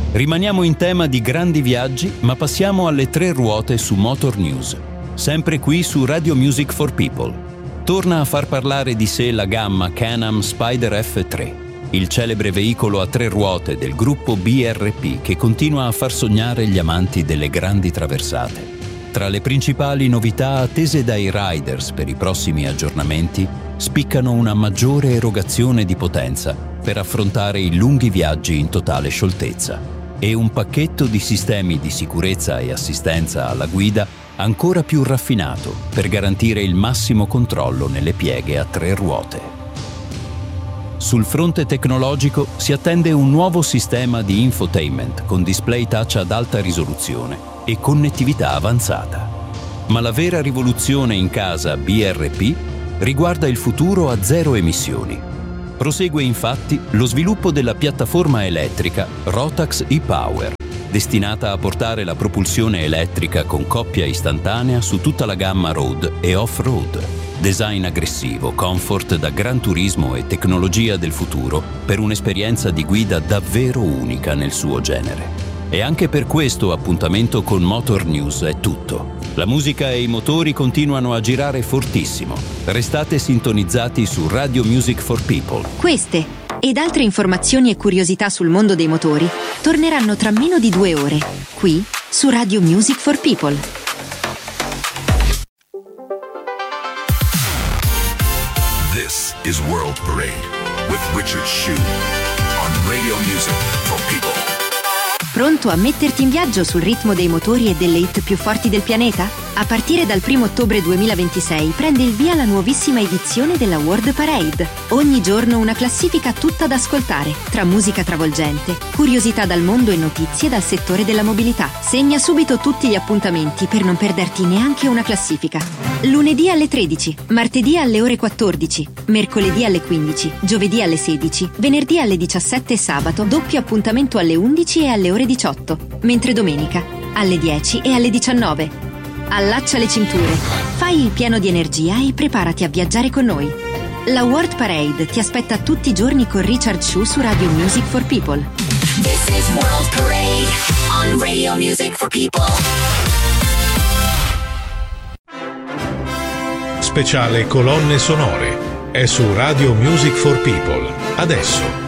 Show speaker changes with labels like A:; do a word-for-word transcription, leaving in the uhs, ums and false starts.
A: Rimaniamo in tema di grandi viaggi, ma passiamo alle tre ruote su Motor News. Sempre qui su Radio Music for People. Torna a far parlare di sé la gamma Can-Am Spyder F tre, il celebre veicolo a tre ruote del gruppo B R P che continua a far sognare gli amanti delle grandi traversate. Tra le principali novità attese dai riders per i prossimi aggiornamenti spiccano una maggiore erogazione di potenza per affrontare i lunghi viaggi in totale scioltezza e un pacchetto di sistemi di sicurezza e assistenza alla guida ancora più raffinato per garantire il massimo controllo nelle pieghe a tre ruote. Sul fronte tecnologico si attende un nuovo sistema di infotainment con display touch ad alta risoluzione e connettività avanzata. Ma la vera rivoluzione in casa B R P riguarda il futuro a zero emissioni. Prosegue infatti lo sviluppo della piattaforma elettrica Rotax e-Power, destinata a portare la propulsione elettrica con coppia istantanea su tutta la gamma road e off-road. Design aggressivo, comfort da gran turismo e tecnologia del futuro per un'esperienza di guida davvero unica nel suo genere. E anche per questo appuntamento con Motor News è tutto. La musica e i motori continuano a girare fortissimo. Restate sintonizzati su Radio Music for People.
B: Queste ed altre informazioni e curiosità sul mondo dei motori torneranno tra meno di due ore, qui su Radio Music for People.
C: This is World Parade with Richard Shue on Radio Music for People.
B: Pronto a metterti in viaggio sul ritmo dei motori e delle hit più forti del pianeta? A partire dal primo ottobre duemilaventisei prende il via la nuovissima edizione della World Parade. Ogni giorno una classifica tutta da ascoltare, tra musica travolgente, curiosità dal mondo e notizie dal settore della mobilità. Segna subito tutti gli appuntamenti per non perderti neanche una classifica. Lunedì alle tredici, martedì alle ore quattordici, mercoledì alle quindici, giovedì alle sedici, venerdì alle diciassette e sabato doppio appuntamento alle undici e alle ore diciotto, mentre domenica alle dieci e alle diciannove. Allaccia le cinture, fai il pieno di energia e preparati a viaggiare con noi. La World Parade ti aspetta tutti i giorni con Richard Shue su Radio Music for People.
C: This is World Parade on Radio Music for People.
D: Speciale colonne sonore è su Radio Music for People. Adesso